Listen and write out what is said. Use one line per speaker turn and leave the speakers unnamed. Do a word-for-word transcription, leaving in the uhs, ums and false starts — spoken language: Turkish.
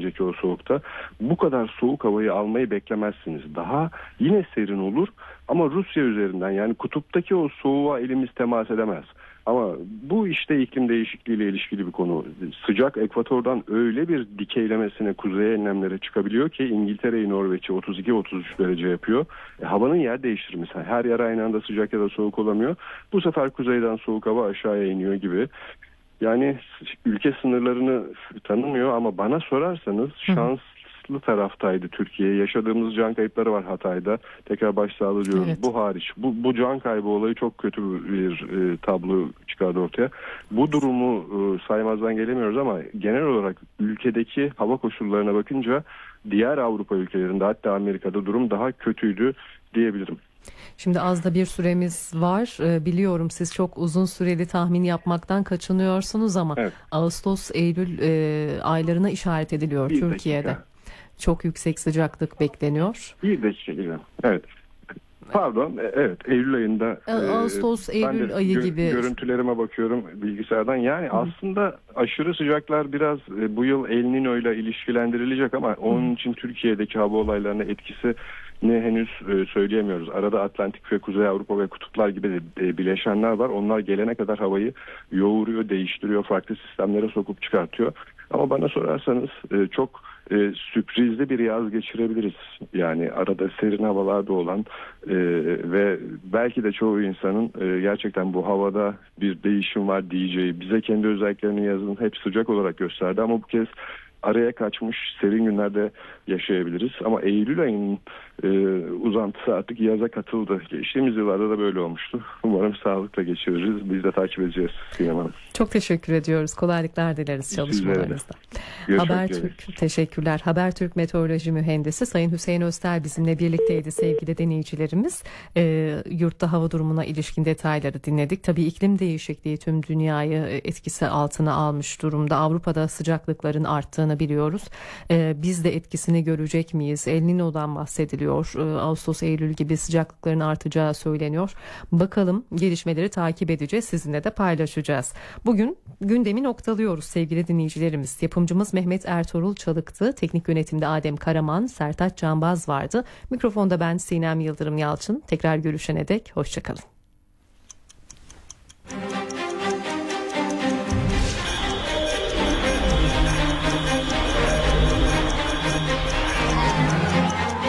önceki o soğukta bu kadar soğuk havayı almayı beklemezsiniz. Daha yine serin olur ama Rusya üzerinden, yani kutuptaki o soğuğa elimiz temas edemez. Ama bu işte iklim değişikliğiyle ilişkili bir konu. Sıcak ekvatordan öyle bir dikeylemesine, kuzeye enlemlere çıkabiliyor ki İngiltere'yi, Norveç'i otuz iki otuz üç derece yapıyor. E, havanın yer değiştirmesi. Her yer aynı anda sıcak ya da soğuk olamıyor. Bu sefer kuzeyden soğuk hava aşağıya iniyor gibi. Yani ülke sınırlarını tanımıyor ama bana sorarsanız şanslı taraftaydı Türkiye. Yaşadığımız can kayıpları var Hatay'da. Tekrar başsağlığı diyoruz.
Evet.
Bu hariç. Bu, bu can kaybı olayı çok kötü bir e, tablo çıkardı ortaya. Bu durumu e, saymazdan gelemiyoruz ama genel olarak ülkedeki hava koşullarına bakınca diğer Avrupa ülkelerinde, hatta Amerika'da durum daha kötüydü diyebilirim.
Şimdi az da bir süremiz var. Ee, biliyorum siz çok uzun süreli tahmin yapmaktan kaçınıyorsunuz ama evet. Ağustos, Eylül e, aylarına işaret ediliyor bir Türkiye'de. Dakika. Çok yüksek sıcaklık bekleniyor.
Bir dakika. Evet. Pardon, evet, Eylül ayında.
Ağustos, e, Eylül ayı
gö-
gibi.
Görüntülerime bakıyorum bilgisayardan. Yani Hı-hı. aslında aşırı sıcaklar biraz e, bu yıl El Niño ile ilişkilendirilecek ama Hı-hı. onun için Türkiye'deki hava olaylarına etkisi ne henüz e, söyleyemiyoruz. Arada Atlantik ve Kuzey Avrupa ve kutuplar gibi de e, bileşenler var. Onlar gelene kadar havayı yoğuruyor, değiştiriyor, farklı sistemlere sokup çıkartıyor. Ama bana sorarsanız e, çok e, sürprizli bir yaz geçirebiliriz. Yani arada serin havalarda olan e, ve belki de çoğu insanın e, gerçekten bu havada bir değişim var diyeceği, bize kendi özelliklerini yazın hep sıcak olarak gösterdi ama bu kez araya kaçmış serin günlerde yaşayabiliriz. Ama Eylül ayının e, uzantısı artık yaza katıldı. Geçtiğimiz yıllarda da böyle olmuştu. Umarım sağlıkla geçiririz. Biz de takip edeceğiz Sinem Hanım.
Çok teşekkür ediyoruz. Kolaylıklar dileriz çalışmalarınızda. Habertürk, teşekkürler. Habertürk Meteoroloji Mühendisi Sayın Hüseyin Öztel bizimle birlikteydi sevgili dinleyicilerimiz. E, yurtta hava durumuna ilişkin detayları dinledik. Tabii iklim değişikliği tüm dünyayı etkisi altına almış durumda. Avrupa'da sıcaklıkların arttığını biliyoruz. Ee, biz de etkisini görecek miyiz? El Niño'dan bahsediliyor. Ee, Ağustos, Eylül gibi sıcaklıkların artacağı söyleniyor. Bakalım, gelişmeleri takip edeceğiz. Sizinle de paylaşacağız. Bugün gündemi noktalıyoruz sevgili dinleyicilerimiz. Yapımcımız Mehmet Ertuğrul Çalık'tı. Teknik yönetimde Adem Karaman, Sertaç Canbaz vardı. Mikrofonda ben Sinem Yıldırım Yalçın. Tekrar görüşene dek hoşçakalın.